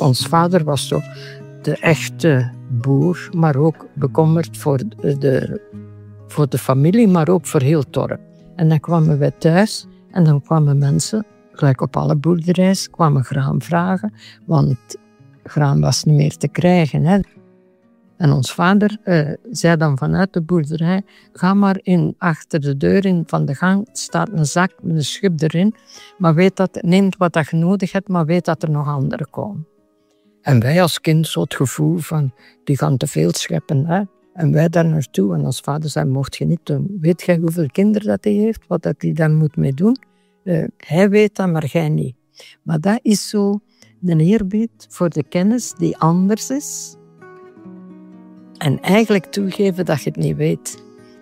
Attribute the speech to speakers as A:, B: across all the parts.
A: Ons vader was zo de echte boer, maar ook bekommerd voor de familie, maar ook voor heel het dorp. En dan kwamen wij thuis en dan kwamen mensen, gelijk op alle boerderijen, kwamen graan vragen, want graan was niet meer te krijgen. Hè. En ons vader zei dan vanuit de boerderij, ga maar achter de deur in van de gang, staat een zak met een schub erin, maar neem wat je nodig hebt, maar weet dat er nog anderen komen. En wij als kind zo het gevoel van, die gaan te veel scheppen. Hè? En wij daar naartoe. En als vader zei, mocht je niet doen. Weet jij hoeveel kinderen dat hij heeft? Wat dat hij daar moet mee doen? Hij weet dat, maar jij niet. Maar dat is zo een eerbied voor de kennis die anders is. En eigenlijk toegeven dat je het niet weet.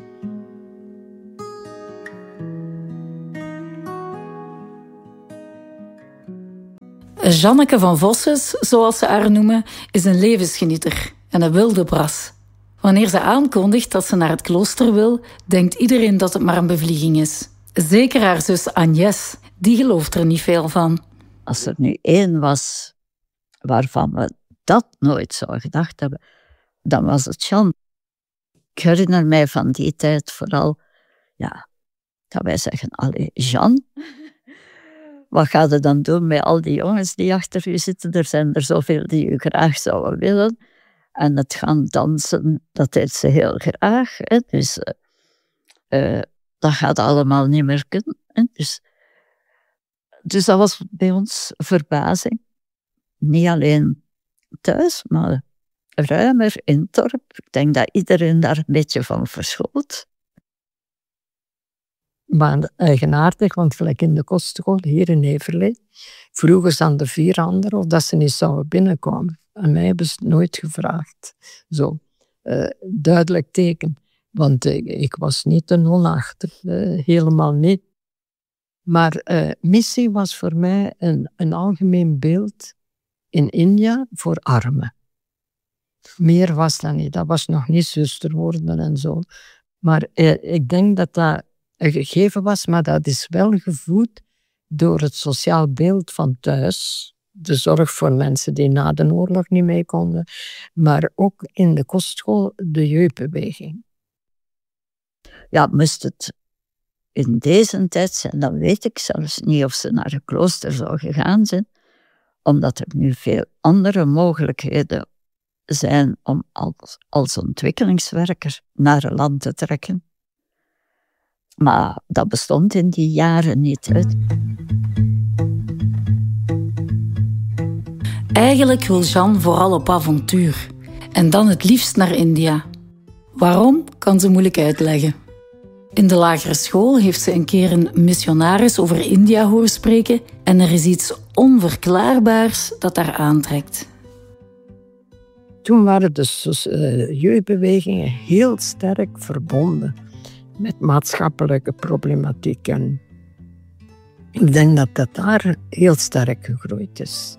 B: Janneke van Vosses, zoals ze haar noemen, is een levensgenieter en een wilde bras. Wanneer ze aankondigt dat ze naar het klooster wil, denkt iedereen dat het maar een bevlieging is. Zeker haar zus Agnes, die gelooft er niet veel van.
C: Als er nu één was waarvan we dat nooit zouden gedacht hebben, dan was het Jan. Ik herinner mij van die tijd vooral, dat wij zeggen, allee, Jan, wat ga je dan doen met al die jongens die achter u zitten? Er zijn er zoveel die u graag zouden willen. En het gaan dansen, dat deed ze heel graag. Hè? Dus dat gaat allemaal niet meer kunnen. Hè? Dus dat was bij ons verbazing. Niet alleen thuis, maar ruimer in het dorp. Ik denk dat iedereen daar een beetje van verschoot.
A: Maar eigenaardig, want gelijk in de kostschool hier in Heverlee vroegen ze aan de 4 anderen of dat ze niet zouden binnenkomen. En mij hebben ze het nooit gevraagd. Zo, duidelijk teken. Want ik was niet een onachter, helemaal niet. Maar missie was voor mij een algemeen beeld in India voor armen. Meer was dat niet. Dat was nog niet zuster worden en zo. Maar ik denk dat dat een gegeven was, maar dat is wel gevoed door het sociaal beeld van thuis. De zorg voor mensen die na de oorlog niet mee konden. Maar ook in de kostschool de jeugdbeweging.
C: Ja, moest het in deze tijd zijn, dan weet ik zelfs niet of ze naar een klooster zou gegaan zijn. Omdat er nu veel andere mogelijkheden zijn om als ontwikkelingswerker naar een land te trekken. Maar dat bestond in die jaren niet. Hè.
B: Eigenlijk wil Jeanne vooral op avontuur. En dan het liefst naar India. Waarom, kan ze moeilijk uitleggen. In de lagere school heeft ze een keer een missionaris over India horen spreken en er is iets onverklaarbaars dat haar aantrekt.
A: Toen waren de jeugdbewegingen heel sterk verbonden met maatschappelijke problematiek. En ik denk dat dat daar heel sterk gegroeid is.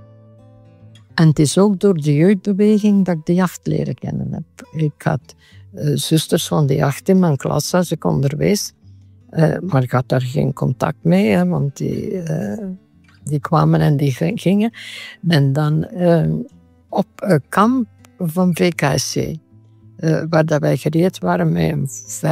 A: En het is ook door de jeugdbeweging dat ik de jacht leren kennen heb. Ik had zusters van de jacht in mijn klas als ik onderwees. Maar ik had daar geen contact mee, hè, want die kwamen en die gingen. En dan op een kamp van VKSC, waar dat wij gereed waren met een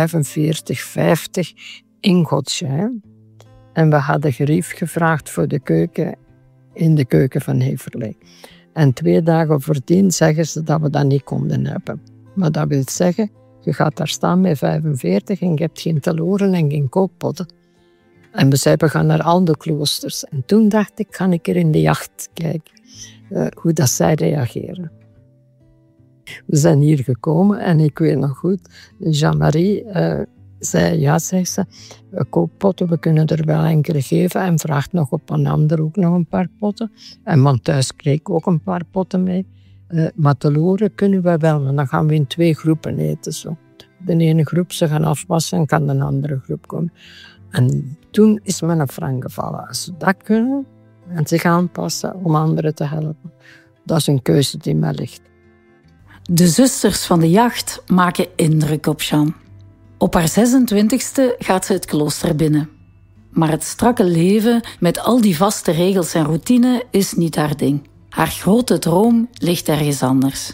A: 45-50 ingotje. En we hadden gerief gevraagd voor de keuken in de keuken van Heverlee. En 2 dagen voordien zeggen ze dat we dat niet konden hebben. Maar dat wil zeggen, je gaat daar staan met 45 en je hebt geen teloren en geen kookpotten. En we zeiden, we gaan naar al de kloosters. En toen dacht ik, ga ik er in de jacht kijken, hoe dat zij reageren. We zijn hier gekomen en ik weet nog goed, Jean-Marie zei, ja, zegt ze, kookpotten, we kunnen er wel enkele geven. En vraagt nog op een ander ook nog een paar potten. En want thuis kreeg ik ook een paar potten mee. Maar teloren kunnen we wel, en dan gaan we in 2 groepen eten. Zo. De ene groep ze gaan afwassen en kan de andere groep komen. En toen is me een frank gevallen. Als ze dat kunnen en zich aanpassen om anderen te helpen, dat is een keuze die mij ligt.
B: De zusters van de jacht maken indruk op Jeanne. Op haar 26e gaat ze het klooster binnen. Maar het strakke leven met al die vaste regels en routine is niet haar ding. Haar grote droom ligt ergens anders.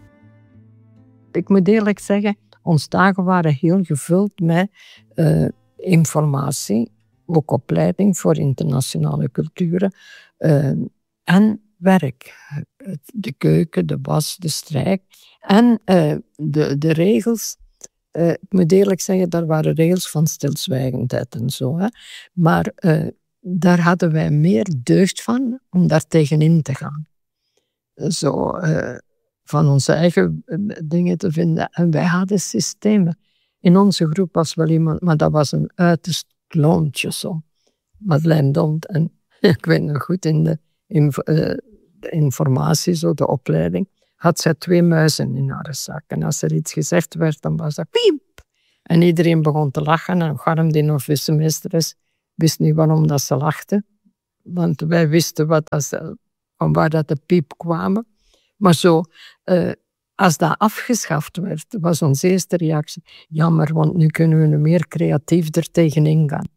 A: Ik moet eerlijk zeggen, onze dagen waren heel gevuld met informatie, ook opleiding voor internationale culturen en werk. De keuken, de was, de strijk en de regels. Ik moet eerlijk zeggen, daar waren regels van stilzwijgendheid en zo. Hè. Maar daar hadden wij meer deugd van om daar tegenin te gaan. Zo van onze eigen dingen te vinden. En wij hadden systemen. In onze groep was wel iemand, maar dat was een uiterst kloontje zo. Madeleine Dont. En ik weet nog goed, in de informatie, zo, de opleiding, had zij 2 muizen in haar zak. En als er iets gezegd werd, dan was dat piep. En iedereen begon te lachen. En Garm, die nog wisselmeesteres, wist niet waarom dat ze lachten. Want wij wisten van waar dat de piep kwamen. Maar zo, als dat afgeschaft werd, was onze eerste reactie, jammer, want nu kunnen we meer creatief er tegenin gaan.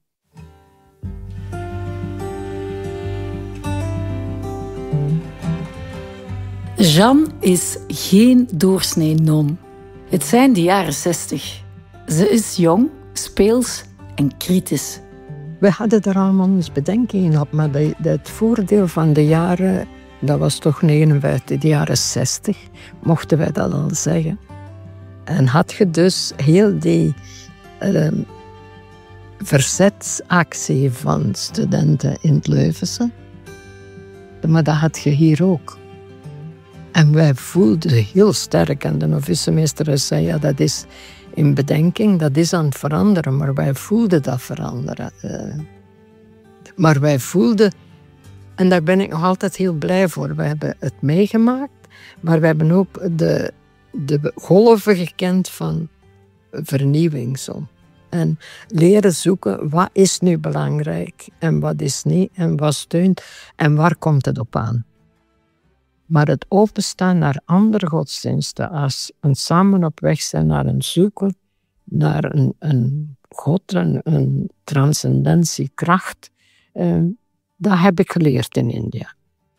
B: Jeanne is geen doorsnee non. Het zijn de jaren 60. Ze is jong, speels en kritisch.
A: We hadden er allemaal eens bedenking op, maar het voordeel van de jaren, dat was toch 59, de jaren 60, mochten wij dat al zeggen. En had je dus heel die verzetsactie van studenten in het Leuvense, maar dat had je hier ook. En wij voelden heel sterk, en de novicemeesteres zei, ja, dat is in bedenking, dat is aan het veranderen, maar wij voelden dat veranderen. Maar wij voelden, en daar ben ik nog altijd heel blij voor, we hebben het meegemaakt, maar we hebben ook de golven gekend van vernieuwing. Zo. En leren zoeken, wat is nu belangrijk en wat is niet, en wat steunt en waar komt het op aan. Maar het openstaan naar andere godsdiensten, als een samen op weg zijn naar een zoeken, naar een God, een transcendentiekracht, dat heb ik geleerd in India.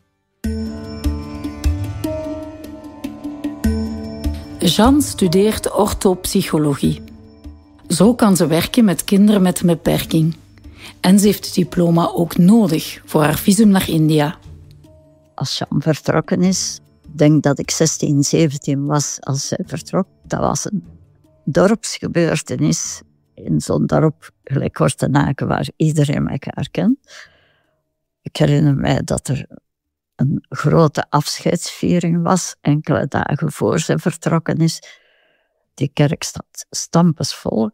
B: Jeanne studeert orthopsychologie. Zo kan ze werken met kinderen met een beperking. En ze heeft het diploma ook nodig voor haar visum naar India.
C: Als Jeanne vertrokken is, ik denk dat ik 16, 17 was als zij vertrok. Dat was een dorpsgebeurtenis in zo'n dorp, gelijk Kortenaken, waar iedereen elkaar kent. Ik herinner mij dat er een grote afscheidsviering was, enkele dagen voor ze vertrokken is. Die kerk staat stampensvol.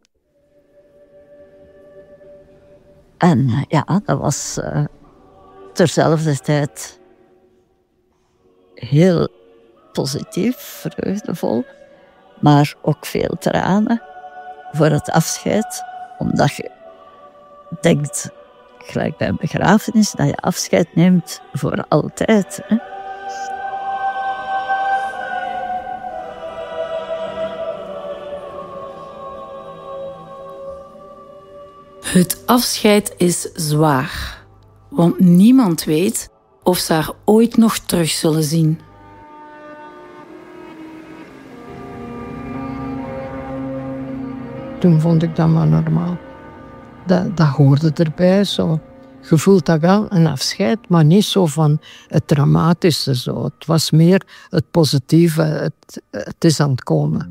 C: En ja, dat was terzelfde tijd heel positief, vreugdevol, maar ook veel tranen voor het afscheid, omdat je denkt, gelijk bij een begrafenis, dat je afscheid neemt voor altijd. Hè?
B: Het afscheid is zwaar, want niemand weet of ze haar ooit nog terug zullen zien.
A: Toen vond ik dat maar normaal. Dat hoorde erbij. Zo. Je voelt dat wel, een afscheid, maar niet zo van het dramatische. Zo. Het was meer het positieve, het is aan het komen.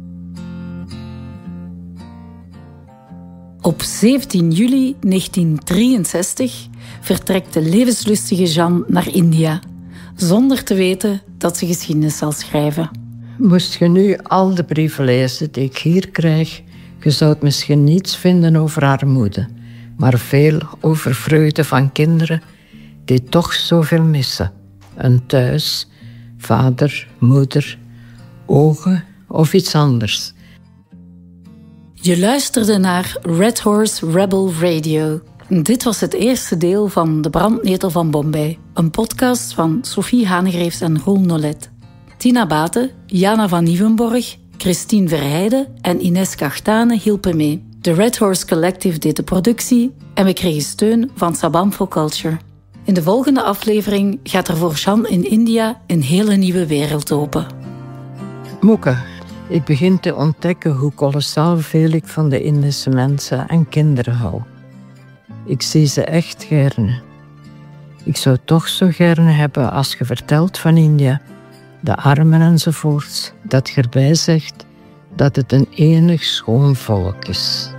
B: Op 17 juli 1963 vertrekt de levenslustige Jeanne naar India, zonder te weten dat ze geschiedenis zal schrijven.
A: Moest je nu al de brieven lezen die ik hier krijg, je zou misschien niets vinden over armoede, maar veel over vreugde van kinderen die toch zoveel missen. Een thuis, vader, moeder, ogen of iets anders.
B: Je luisterde naar Red Horse Rebel Radio. Dit was het eerste deel van De Brandnetel van Bombay, een podcast van Sophie Hanegreefs en Roel Nolet. Tina Baten, Jana van Nieuwenborg, Christine Verheijden en Ines Kachtane hielpen mee. De Red Horse Collective deed de productie en we kregen steun van Sabam for Culture. In de volgende aflevering gaat er voor Jeanne in India een hele nieuwe wereld open.
A: Moeke, ik begin te ontdekken hoe kolossaal veel ik van de Indische mensen en kinderen hou. Ik zie ze echt gerne. Ik zou toch zo gerne hebben als je vertelt van India, de armen enzovoorts, dat je erbij zegt dat het een enig schoon volk is.